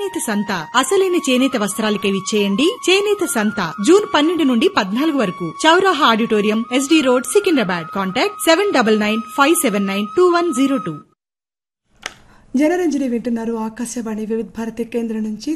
చేనేత సంత అసలైన చేనేత వస్త్రాలకే విచ్చేయండి. చేనేత సంత జూన్ 12 నుండి 14 వరకు చౌరాహా auditorium, SD road, Secunderabad. Contact 7995792102. Janaranjani వింటున్నారు. ఆకాశవాణి వివిధ భారతి కేంద్రం నుంచి